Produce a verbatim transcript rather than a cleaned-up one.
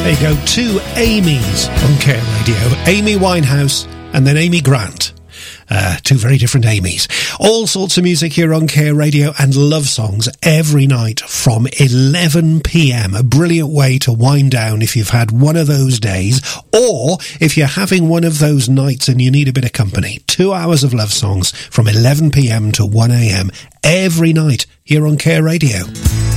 There you go, two Amy's on Care Radio. Amy Winehouse and then Amy Grant. Uh, two very different Amy's. All sorts of music here on Care Radio and love songs every night from eleven p.m. A brilliant way to wind down if you've had one of those days, or if you're having one of those nights and you need a bit of company. Two hours of love songs from eleven p.m. to one a.m. every night here on Care Radio.